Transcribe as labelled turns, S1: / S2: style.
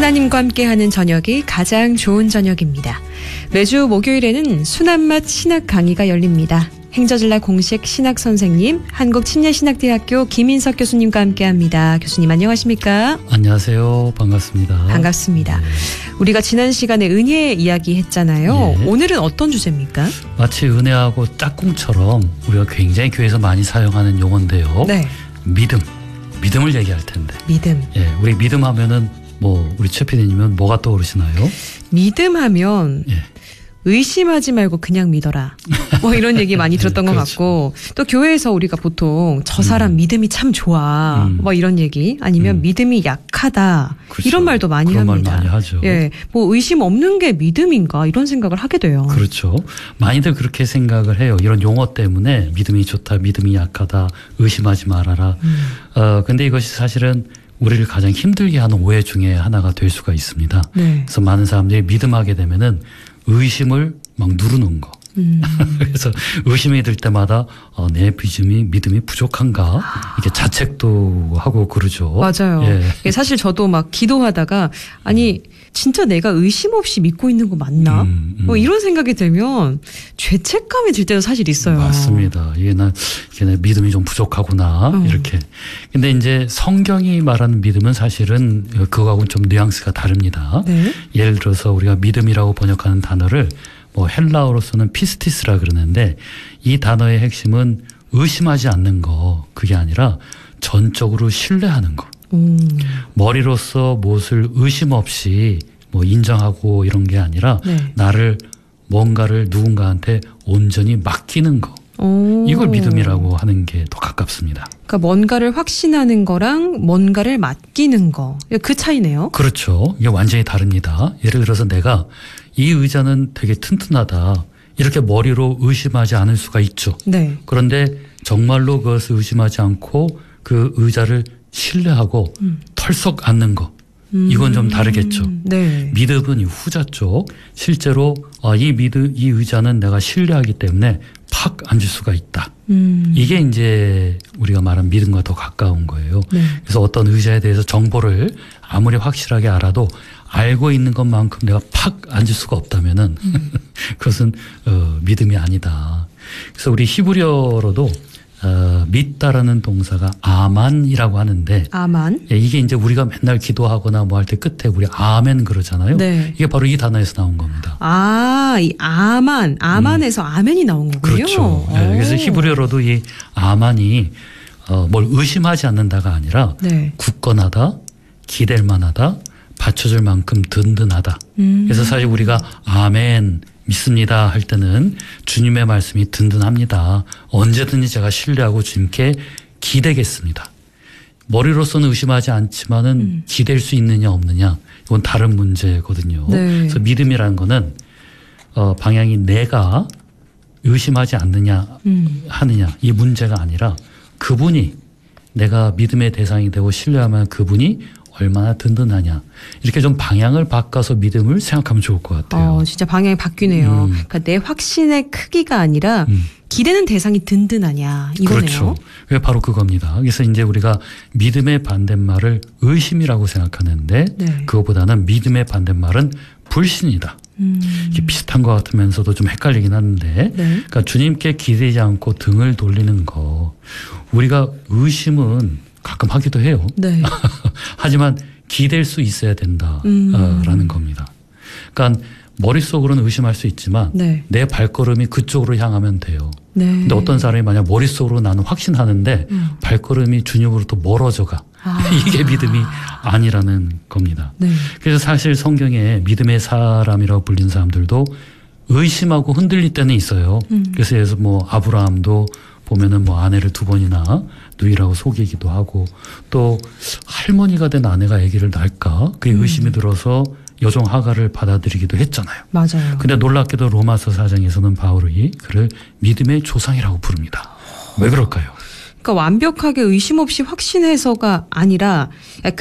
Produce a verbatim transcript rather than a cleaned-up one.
S1: 하나님과 함께하는 저녁이 가장 좋은 저녁입니다. 매주 목요일에는 순한맛 신학 강의가 열립니다. 행저질라 공식 신학 선생님, 한국침례신학대학교 김인석 교수님과 함께합니다. 교수님 안녕하십니까?
S2: 안녕하세요. 반갑습니다.
S1: 반갑습니다. 네. 우리가 지난 시간에 은혜 이야기 했잖아요. 예. 오늘은 어떤 주제입니까?
S2: 마치 은혜하고 짝꿍처럼 우리가 굉장히 교회에서 많이 사용하는 용어인데요. 네. 믿음. 믿음을 얘기할 텐데.
S1: 믿음.
S2: 예, 우리 믿음 하면은 뭐 우리 최 피디님은 뭐가 떠오르시나요?
S1: 믿음 하면 예. 의심하지 말고 그냥 믿어라. 뭐 이런 얘기 많이 들었던 것 그렇죠. 같고 또 교회에서 우리가 보통 저 사람 음. 믿음이 참 좋아. 음. 뭐 이런 얘기 아니면 음. 믿음이 약하다.
S2: 그렇죠.
S1: 이런 말도 많이
S2: 그런
S1: 합니다.
S2: 말 많이 하죠.
S1: 예, 뭐 의심 없는 게 믿음인가 이런 생각을 하게 돼요.
S2: 그렇죠. 많이들 그렇게 생각을 해요. 이런 용어 때문에 믿음이 좋다, 믿음이 약하다, 의심하지 말아라. 음. 어, 근데 이것이 사실은 우리를 가장 힘들게 하는 오해 중에 하나가 될 수가 있습니다. 네. 그래서 많은 사람들이 믿음하게 되면은 의심을 막 누르는 거. 음. 그래서 의심이 들 때마다 어, 내 믿음이 믿음이 부족한가 이렇게 자책도 하고 그러죠.
S1: 맞아요. 예. 사실 저도 막 기도하다가 아니 진짜 내가 의심 없이 믿고 있는 거 맞나? 음, 음. 뭐 이런 생각이 들면 죄책감이 들 때도 사실 있어요.
S2: 맞습니다. 이게 나 이게 내 믿음이 좀 부족하구나 음. 이렇게. 근데 이제 성경이 말하는 믿음은 사실은 그거하고는 좀 뉘앙스가 다릅니다. 네. 예를 들어서 우리가 믿음이라고 번역하는 단어를 뭐 헬라어로서는 피스티스라 그러는데 이 단어의 핵심은 의심하지 않는 거 그게 아니라 전적으로 신뢰하는 거. 음. 머리로서 무엇을 의심 없이 뭐 인정하고 이런 게 아니라 네. 나를 뭔가를 누군가한테 온전히 맡기는 거. 오. 이걸 믿음이라고 하는 게 더 가깝습니다.
S1: 그러니까 뭔가를 확신하는 거랑 뭔가를 맡기는 거. 그 차이네요.
S2: 그렇죠. 이게 완전히 다릅니다. 예를 들어서 내가 이 의자는 되게 튼튼하다. 이렇게 머리로 의심하지 않을 수가 있죠. 네. 그런데 정말로 그것을 의심하지 않고 그 의자를 신뢰하고 음. 털썩 앉는 거. 이건 좀 다르겠죠. 음. 네. 믿음은 이 후자 쪽. 실제로 이 믿음, 이 의자는 내가 신뢰하기 때문에 팍 앉을 수가 있다. 음. 이게 이제 우리가 말한 믿음과 더 가까운 거예요. 네. 그래서 어떤 의자에 대해서 정보를 아무리 확실하게 알아도 알고 있는 것만큼 내가 팍 앉을 수가 없다면은 음. 그것은 어, 믿음이 아니다. 그래서 우리 히브리어로도 어, 믿다라는 동사가 아만이라고 하는데
S1: 아만?
S2: 예, 이게 이제 우리가 맨날 기도하거나 뭐 할 때 끝에 우리 아멘 그러잖아요. 네. 이게 바로 이 단어에서 나온 겁니다.
S1: 아, 이 아만, 아만에서 음. 아멘이 나온 거군요.
S2: 그렇죠. 네, 그래서 히브리어로도 이 아만이 어, 뭘 의심하지 않는다가 아니라 네. 굳건하다, 기댈 만하다, 받쳐줄 만큼 든든하다. 음. 그래서 사실 우리가 아멘 믿습니다 할 때는 주님의 말씀이 든든합니다. 언제든지 제가 신뢰하고 주님께 기대겠습니다. 머리로서는 의심하지 않지만은 음. 기댈 수 있느냐 없느냐 이건 다른 문제거든요. 네. 그래서 믿음이라는 거는 어, 방향이 내가 의심하지 않느냐 음. 하느냐 이 문제가 아니라 그분이 내가 믿음의 대상이 되고 신뢰하면 그분이 얼마나 든든하냐. 이렇게 좀 방향을 바꿔서 믿음을 생각하면 좋을 것 같아요.
S1: 어, 진짜 방향이 바뀌네요. 음. 그러니까 내 확신의 크기가 아니라 음. 기대는 대상이 든든하냐 이거네요.
S2: 그렇죠. 그게 바로 그겁니다. 그래서 이제 우리가 믿음의 반대말을 의심이라고 생각하는데 네. 그것보다는 믿음의 반대말은 불신이다. 음. 이게 비슷한 것 같으면서도 좀 헷갈리긴 하는데 네. 그러니까 주님께 기대지 않고 등을 돌리는 거. 우리가 의심은 가끔 하기도 해요. 네. 하지만 기댈 수 있어야 된다라는 음. 겁니다. 그러니까 머릿속으로는 의심할 수 있지만 네. 내 발걸음이 그쪽으로 향하면 돼요. 네. 근데 어떤 사람이 만약 머릿속으로 나는 확신하는데 음. 발걸음이 주님으로부터 멀어져가. 아. 이게 믿음이 아니라는 겁니다. 네. 그래서 사실 성경에 믿음의 사람이라고 불린 사람들도 의심하고 흔들릴 때는 있어요. 음. 그래서 예를 들어서 뭐 아브라함도 보면은 뭐 아내를 두 번이나 누이라고 속이기도 하고 또 할머니가 된 아내가 아기를 낳을까 그게 의심이 음. 들어서 여종 하가를 받아들이기도 했잖아요.
S1: 맞아요.
S2: 근데 놀랍게도 로마서 사 장에서는 바울이 그를 믿음의 조상이라고 부릅니다. 왜 그럴까요?
S1: 그러니까 완벽하게 의심 없이 확신해서가 아니라